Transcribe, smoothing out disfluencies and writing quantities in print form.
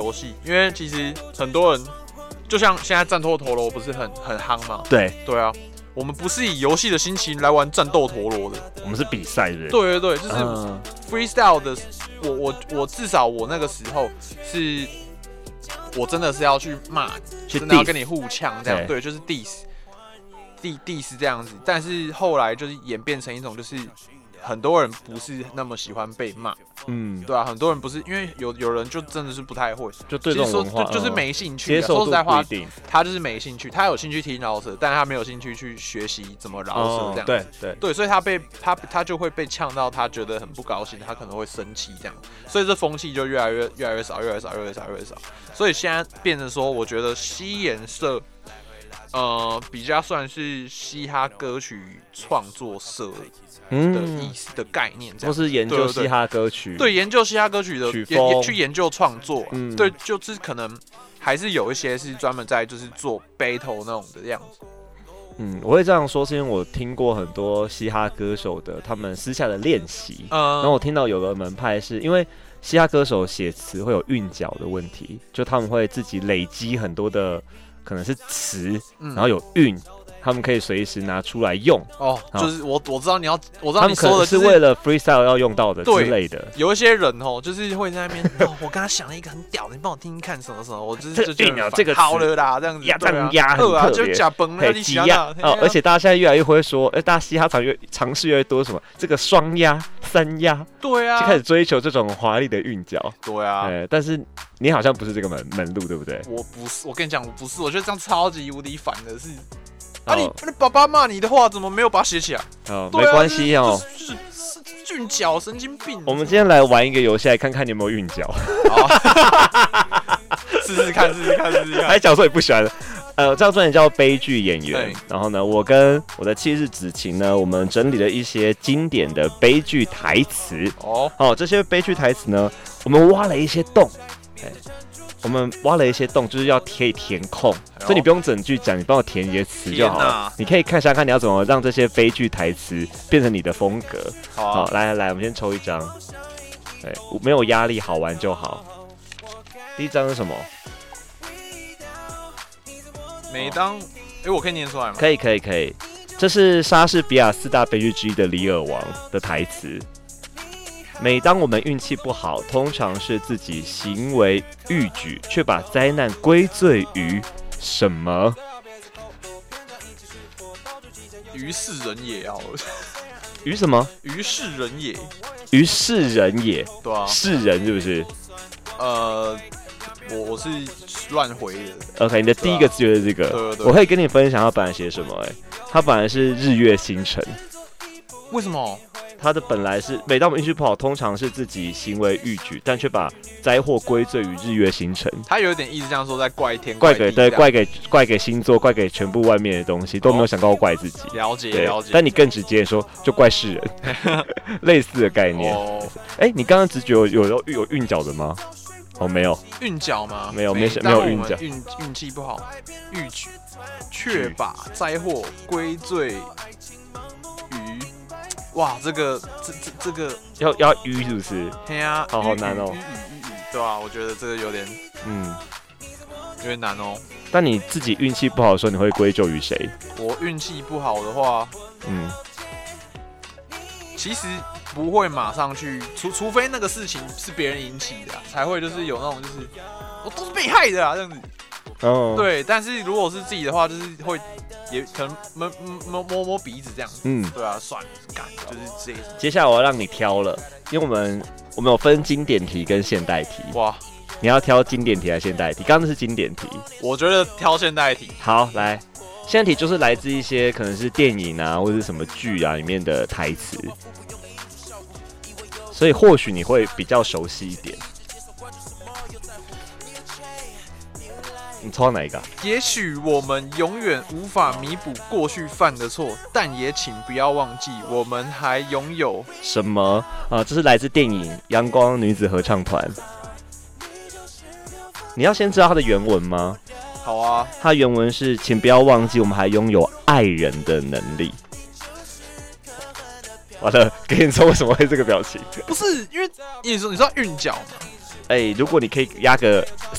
游戏，因为其实很多人就像现在战斗陀螺不是很夯嘛？ 对啊，我们不是以游戏的心情来玩战斗陀螺的， 我们是比赛的。 对，就是 freestyle 的。我至少我那个时候是，我真的是要去骂，真的要跟你互呛这样，对，就是 diss 这样子。但是后来就是演变成一种就是。很多人不是那么喜欢被骂，对啊，很多人不是因为有人就真的是不太会， 就对这种文化就是没兴趣、 接受度不一定。 他就是没兴趣，他有兴趣听饶舌，但他没有兴趣去学习怎么饶舌这样。对，所以他就会被呛到，他觉得很不高兴，他可能会生气这样，所以这风气就越来越少。所以现在变成说，我觉得西颜社。比较算是嘻哈歌曲创作社的意思的概念，这样， 或是研究嘻哈歌曲， 对，研究嘻哈歌曲的曲风， 去研究创作，对，就是可能还是有一些是专门在就是做 battle 那种的样子。 我会这样说，是因为我听过很多嘻哈歌手的他们私下的练习，然后我听到有个门派是因为嘻哈歌手写词会有韵脚的问题，就他们会自己累积很多的。可能是词，然后有韵，他们可以随时拿出来用。 就是我知道我知道你说的是为了 freestyle 要用到的之类的。 有一些人就是会在那边，我刚刚想了一个很屌的，你帮我听听看什么什么，我就是这韵啊，这个好了啦，这样子压很特别， 就假崩了， 急压而且大家现在越来越会说，大家嘻哈尝试越多什么这个双压、三压， 对啊， 就开始追求这种华丽的韵脚， 对啊， 但是你好像不是这个门路，对不对？ 我不是，我跟你讲，我不是，我觉得这样超级无敌烦的是。你爸爸骂你的话，怎么没有把它写起来？ 没关系哦， 就是韵脚，神经病。 我们今天来玩一个游戏，来看看你有没有韵脚。 试试看。 还讲说你不喜欢这张专辑叫《悲剧演员》，然后呢，我跟我的妻子子晴呢，我们整理了一些经典的悲剧台词。这些悲剧台词呢，我们挖了一些洞。就是要可以填空，所以你不用整句讲，你帮我填一些词就好了。你可以看看你要怎么让这些悲剧台词变成你的风格。好，来，我们先抽一张。对，没有压力，好玩就好。第一张是什么？ 每当我可以念出来吗？ 可以。这是莎士比亚4大悲剧之一的《李尔王》的台词。每当我们运气不好，通常是自己行为逾矩，却把灾难归罪于什么？ 于是人也要。 于什么？ 于是人也。 于是人也。 对啊。 是人是不是？ 我是乱回的。 OK， 你的第一个字就是这个。 对。 我可以跟你分享他本来写什么。他本来是日月星辰。 为什么？ 他的本来是，每当我们运气不好，通常是自己行为逾矩，但却把灾祸归罪于日月星辰。 他有点意思，这样说在怪天怪地，对，怪给星座，怪给全部外面的东西，都没有想到怪自己。 了解。 但你更直接的说，就怪世人，类似的概念。你刚刚直觉有韵脚的吗？没有。韵脚吗？没有韵脚。 运气不好，逾矩，却把灾祸归罪于。哇，这个要鱼是不是？ 对啊， 好难哦。 对啊，我觉得这个有点难哦。 但你自己运气不好的时候，你会归咎于谁？ 我运气不好的话，其实不会马上去，除非那个事情是别人引起的，才会就是有那种就是我都是被害的这样子。对，但是如果是自己的话，就是会也可能摸鼻子这样子。对啊，算了，干就是这些。 接下来我要让你挑了，因为我们有分经典题跟现代题。 哇， 你要挑经典题还是现代题？刚刚那是经典题， 我觉得挑现代题。 好，来，现代题就是来自一些可能是电影啊，或者是什么剧啊里面的台词，所以或许你会比较熟悉一点。你抽到哪一个？ 也许我们永远无法弥补过去犯的错，但也请不要忘记，我们还拥有什么这是来自电影《阳光女子合唱团》。你要先知道它的原文吗？ 好啊。 它原文是：请不要忘记，我们还拥有爱人的能力。完了，给你说为什么会这个表情？ 不是因为你知道韵脚吗？ 如果你可以压个